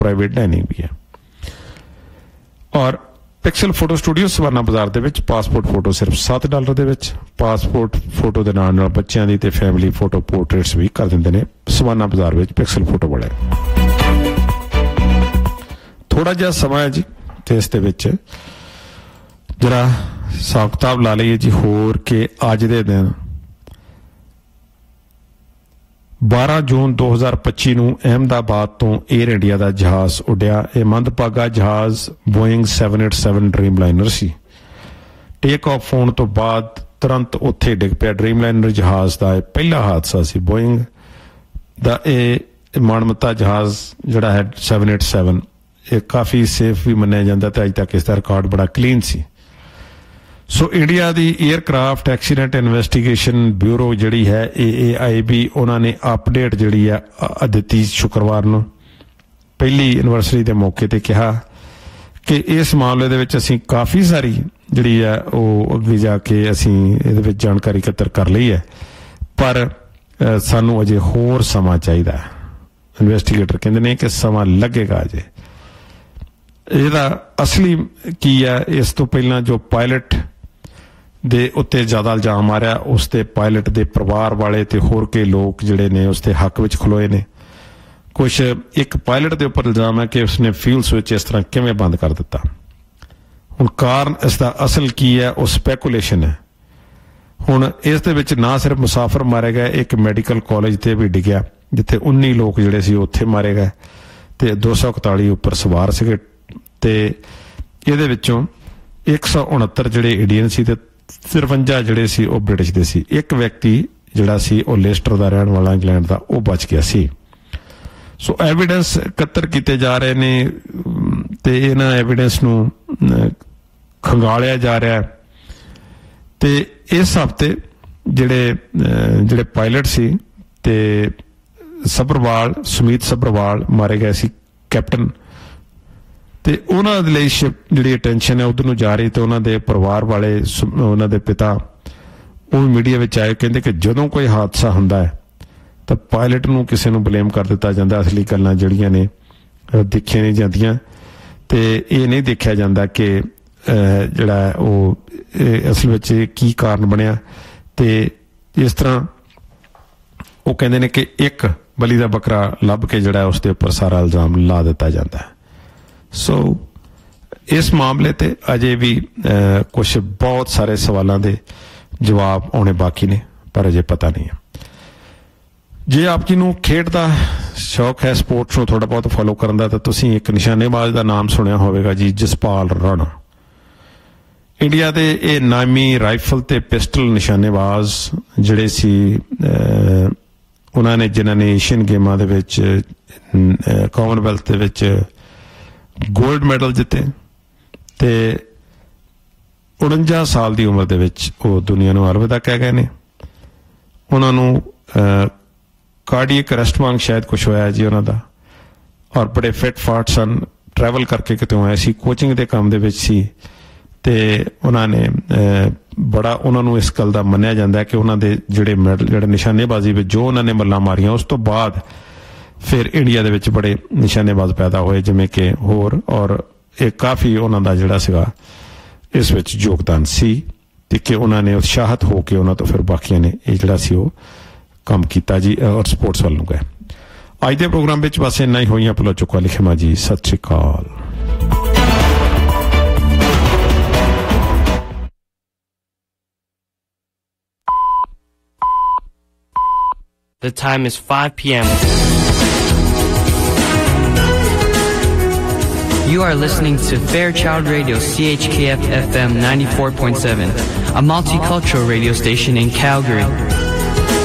Private dining ਵੀ ਹੈ। ਔਰ pixel photo studio savanna ਬਾਜ਼ਾਰ ਦੇ ਵਿੱਚ ਪਾਸਪੋਰਟ ਫੋਟੋ ਸਿਰਫ $7 ਦੇ ਵਿੱਚ, ਪਾਸਪੋਰਟ ਫੋਟੋ ਦੇ ਨਾਲ ਨਾਲ ਬੱਚਿਆਂ ਦੀ ਤੇ ਫੈਮਿਲੀ ਫੋਟੋ ਪੋਰਟਰੇਟਸ ਵੀ ਕਰ ਦਿੰਦੇ ਨੇ ਸਵਾਨਾ ਬਾਜ਼ਾਰ ਵਿੱਚ ਪਿਕਸਲ ਫੋਟੋ ਵਾਲੇ। ਥੋੜਾ ਜਿਹਾ ਸਮਾਂ ਹੈ ਜੀ ਤੇ ਇਸ ਦੇ ਵਿੱਚ ਜਰਾ ਹਿਸਾਬ ਕਿਤਾਬ ਲਾ ਲਈਏ ਜੀ ਹੋਰ ਕਿ ਅੱਜ ਦੇ ਦਿਨ 12 ਜੂਨ 2025 ਨੂੰ ਅਹਿਮਦਾਬਾਦ ਤੋਂ ਏਅਰ ਇੰਡੀਆ ਦਾ ਜਹਾਜ਼ ਉੱਡਿਆ। ਇਹ ਮੰਦਭਾਗਾ ਜਹਾਜ਼ ਬੋਇੰਗ 787 ਡ੍ਰੀਮਲਾਈਨਰ ਸੀ। ਟੇਕ ਆਫ ਹੋਣ ਤੋਂ ਬਾਅਦ ਤੁਰੰਤ ਉੱਥੇ ਡਿੱਗ ਪਿਆ। ਡ੍ਰੀਮਲਾਈਨਰ ਜਹਾਜ਼ ਦਾ ਇਹ ਪਹਿਲਾ ਹਾਦਸਾ ਸੀ। ਬੋਇੰਗ ਦਾ ਇਹ ਮਾਣਮੱਤਾ ਜਹਾਜ਼ ਜਿਹੜਾ ਹੈ 787 ਇਹ ਕਾਫੀ ਸੇਫ ਵੀ ਮੰਨਿਆ ਜਾਂਦਾ ਤੇ ਅੱਜ ਤੱਕ ਇਸ ਦਾ ਰਿਕਾਰਡ ਬੜਾ ਕਲੀਨ ਸੀ। ਸੋ ਇੰਡੀਆ ਦੀ ਏਅਰਕ੍ਰਾਫਟ ਐਕਸੀਡੈਂਟ ਇਨਵੈਸਟੀਗੇਸ਼ਨ ਬਿਊਰੋ ਜਿਹੜੀ ਹੈ AAIB ਉਹਨਾਂ ਨੇ ਅਪਡੇਟ ਜਿਹੜੀ ਆ ਦਿੱਤੀ ਸ਼ੁੱਕਰਵਾਰ ਨੂੰ ਪਹਿਲੀ ਐਨਵਰਸਰੀ ਦੇ ਮੌਕੇ ਤੇ ਕਿਹਾ ਕਿ ਇਸ ਮਾਮਲੇ ਦੇ ਵਿੱਚ ਅਸੀਂ ਕਾਫੀ ਸਾਰੀ ਜਿਹੜੀ ਹੈ ਉਹ ਅੱਗੇ ਜਾ ਕੇ ਅਸੀਂ ਇਹਦੇ ਵਿੱਚ ਜਾਣਕਾਰੀ ਇਕੱਤਰ ਕਰ ਲਈ ਹੈ, ਪਰ ਸਾਨੂੰ ਅਜੇ ਹੋਰ ਸਮਾਂ ਚਾਹੀਦਾ ਹੈ। ਇਨਵੈਸਟੀਗੇਟਰ ਕਹਿੰਦੇ ਨੇ ਕਿ ਸਮਾਂ ਲੱਗੇਗਾ ਅਜੇ। ਇਹਦਾ ਅਸਲੀ ਕੀ ਹੈ, ਇਸ ਤੋਂ ਪਹਿਲਾਂ ਜੋ ਪਾਇਲਟ ਦੇ ਉੱਤੇ ਜ਼ਿਆਦਾ ਇਲਜ਼ਾਮ ਆ ਰਿਹਾ ਉਸ ਦੇ ਪਾਇਲਟ ਦੇ ਪਰਿਵਾਰ ਵਾਲੇ ਤੇ ਹੋਰ ਕਈ ਲੋਕ ਜਿਹੜੇ ਨੇ ਉਸ ਦੇ ਹੱਕ ਵਿੱਚ ਖਲੋਏ ਨੇ। ਕੁਛ ਇੱਕ ਪਾਇਲਟ ਦੇ ਉੱਪਰ ਇਲਜ਼ਾਮ ਹੈ ਕਿ ਉਸਨੇ ਫਿਊਲ ਸਵਿਚ ਇਸ ਤਰ੍ਹਾਂ ਕਿਵੇਂ ਬੰਦ ਕਰ ਦਿੱਤਾ। ਹੁਣ ਕਾਰਨ ਇਸ ਦਾ ਅਸਲ ਕੀ ਹੈ ਉਹ ਸਪੈਕੂਲੇਸ਼ਨ ਹੈ। ਹੁਣ ਇਸ ਦੇ ਵਿੱਚ ਨਾ ਸਿਰਫ ਮੁਸਾਫਰ ਮਾਰੇ ਗਏ, ਇੱਕ ਮੈਡੀਕਲ ਕਾਲਜ ਤੇ ਵੀ ਡਿੱਗਿਆ ਜਿੱਥੇ 19 ਲੋਕ ਜਿਹੜੇ ਸੀ ਉੱਥੇ ਮਾਰੇ ਗਏ ਤੇ 241 ਉੱਪਰ ਸਵਾਰ ਸੀਗੇ ਤੇ ਇਹਦੇ ਵਿੱਚੋਂ 169 ਜਿਹੜੇ ਇੰਡੀਅਨ ਸੀ ਤੇ 53 ਜਿਹੜੇ ਸੀ ਉਹ ਬ੍ਰਿਟਿਸ਼ ਦੇ ਸੀ। ਇੱਕ ਵਿਅਕਤੀ ਜਿਹੜਾ ਸੀ ਉਹ ਲੈਸਟਰ ਦਾ ਰਹਿਣ ਵਾਲਾ ਇੰਗਲੈਂਡ ਦਾ, ਉਹ ਬਚ ਗਿਆ ਸੀ। ਸੋ ਐਵੀਡੈਂਸ ਇਕੱਤਰ ਕੀਤੇ ਜਾ ਰਹੇ ਨੇ ਤੇ ਇਹਨਾਂ ਐਵੀਡੈਂਸ ਨੂੰ ਖੰਗਾਲਿਆ ਜਾ ਰਿਹਾ ਤੇ ਇਸ ਹਫ਼ਤੇ ਜਿਹੜੇ ਪਾਇਲਟ ਸੀ ਤੇ ਸੱਭਰਵਾਲ, ਸੁਮੀਤ ਸੱਭਰਵਾਲ ਮਾਰੇ ਗਏ ਸੀ ਕੈਪਟਨ, ਤੇ ਉਹਨਾਂ ਦੇ ਲਈ ਜਿਹੜੀ ਅਟੈਂਸ਼ਨ ਹੈ ਉਧਰ ਨੂੰ ਜਾ ਰਹੀ ਤੇ ਉਹਨਾਂ ਦੇ ਪਰਿਵਾਰ ਵਾਲੇ ਉਹਨਾਂ ਦੇ ਪਿਤਾ ਉਹ ਵੀ ਮੀਡੀਆ ਵਿੱਚ ਆਏ, ਕਹਿੰਦੇ ਕਿ ਜਦੋਂ ਕੋਈ ਹਾਦਸਾ ਹੁੰਦਾ ਹੈ ਤਾਂ ਪਾਇਲਟ ਨੂੰ ਕਿਸੇ ਨੂੰ ਬਲੇਮ ਕਰ ਦਿੱਤਾ ਜਾਂਦਾ। ਅਸਲੀ ਗੱਲਾਂ ਜਿਹੜੀਆਂ ਨੇ ਦੇਖੀਆਂ ਨਹੀਂ ਜਾਂਦੀਆਂ ਤੇ ਇਹ ਨਹੀਂ ਦੇਖਿਆ ਜਾਂਦਾ ਕਿ ਜਿਹੜਾ ਉਹ ਅਸਲ ਵਿੱਚ ਕੀ ਕਾਰਨ ਬਣਿਆ। ਤੇ ਇਸ ਤਰ੍ਹਾਂ ਉਹ ਕਹਿੰਦੇ ਨੇ ਕਿ ਇੱਕ ਬਲੀ ਦਾ ਬੱਕਰਾ ਲੱਭ ਕੇ ਜਿਹੜਾ ਉਸ ਦੇ ਉੱਪਰ ਸਾਰਾ ਇਲਜ਼ਾਮ ਲਾ ਦਿੱਤਾ ਜਾਂਦਾ ਹੈ। ਸੋ ਇਸ ਮਾਮਲੇ ਤੇ ਅਜੇ ਵੀ ਕੁਛ ਬਹੁਤ ਸਾਰੇ ਸਵਾਲਾਂ ਦੇ ਜਵਾਬ ਆਉਣੇ ਬਾਕੀ ਨੇ, ਪਰ ਅਜੇ ਪਤਾ ਨਹੀਂ ਹੈ। ਜੇ ਆਪ ਜੀ ਨੂੰ ਖੇਡ ਦਾ ਸ਼ੌਕ ਹੈ, ਸਪੋਰਟਸ ਨੂੰ ਥੋੜਾ ਬਹੁਤ ਫੋਲੋ ਕਰਨ ਦਾ, ਤਾਂ ਤੁਸੀਂ ਇੱਕ ਨਿਸ਼ਾਨੇਬਾਜ਼ ਦਾ ਨਾਮ ਸੁਣਿਆ ਹੋਵੇਗਾ ਜੀ, ਜਸਪਾਲ ਰਾਣਾ। ਇੰਡੀਆ ਦੇ ਇਹ ਨਾਮੀ ਰਾਈਫਲ ਤੇ ਪਿਸਟਲ ਨਿਸ਼ਾਨੇਬਾਜ਼ ਜਿਹੜੇ ਸੀ ਉਹਨਾਂ ਨੇ ਜਿਨ੍ਹਾਂ ਨੇ ਏਸ਼ੀਅਨ ਗੇਮਾਂ ਦੇ ਵਿੱਚ ਕਾਮਨਵੈਲਥ ਦੇ ਵਿੱਚ ਗੋਲਡ ਮੈਡਲ ਜਿੱਤੇ ਤੇ 49 ਸਾਲ ਦੀ ਉਮਰ ਦੇ ਵਿੱਚ ਉਹ ਦੁਨੀਆ ਨੂੰ ਅਲਵਿਦਾ ਕਹਿ ਗਏ ਨੇ। ਉਹਨਾਂ ਨੂੰ ਕਾਰਡੀਅਕ ਅਰੈਸਟ ਵਾਂਗ ਸ਼ਾਇਦ ਕੁਛ ਹੋਇਆ ਜੀ ਉਹਨਾਂ ਦਾ, ਔਰ ਬੜੇ ਫਿਟ ਫਾਟ ਸਨ, ਟਰੈਵਲ ਕਰਕੇ ਕਿਤੋਂ ਆਏ ਸੀ, ਕੋਚਿੰਗ ਦੇ ਕੰਮ ਦੇ ਵਿੱਚ ਸੀ ਤੇ ਉਹਨਾਂ ਨੇ ਬੜਾ ਉਹਨਾਂ ਨੂੰ ਇਸ ਗੱਲ ਦਾ ਮੰਨਿਆ ਜਾਂਦਾ ਕਿ ਉਹਨਾਂ ਦੇ ਜਿਹੜੇ ਮੈਡਲ ਜਿਹੜੇ ਨਿਸ਼ਾਨੇਬਾਜ਼ੀ ਵਿੱਚ ਜੋ ਉਹਨਾਂ ਨੇ ਮੱਲਾਂ ਮਾਰੀਆਂ ਉਸ ਤੋਂ ਬਾਅਦ ਫਿਰ ਇੰਡੀਆ ਦੇ ਵਿੱਚ ਬੜੇ ਨਿਸ਼ਾਨੇਬਾਜ਼ ਪੈਦਾ ਹੋਏ ਜਿਵੇਂ ਕਿ ਹੋਰ, ਔਰ ਇਹ ਕਾਫੀ ਉਹਨਾਂ ਦਾ ਜਿਹੜਾ ਸੀਗਾ ਇਸ ਵਿੱਚ ਯੋਗਦਾਨ ਸੀ ਤੇ ਕਿ ਉਹਨਾਂ ਨੇ ਉਤਸ਼ਾਹਿਤ ਹੋ ਕੇ ਉਹਨਾਂ ਤੋਂ ਫਿਰ ਬਾਕੀਆਂ ਨੇ ਇਹ ਜਿਹੜਾ ਸੀ ਉਹ ਕੰਮ ਕੀਤਾ ਜੀ ਔਰ ਸਪੋਰਟਸ ਵੱਲ ਨੂੰ ਗਏ। ਅੱਜ ਦੇ ਪ੍ਰੋਗਰਾਮ ਵਿੱਚ ਬਸ ਇੰਨਾ ਹੀ। ਹੋਈਆਂ ਭੁੱਲ ਚੁੱਕਾ ਲਿਖਿਆ ਜੀ, ਸਤਿ ਸ਼੍ਰੀ ਅਕਾਲ। The time is 5 p.m. You are listening to Fairchild Radio, CHKF FM 94.7, a multicultural radio station in Calgary.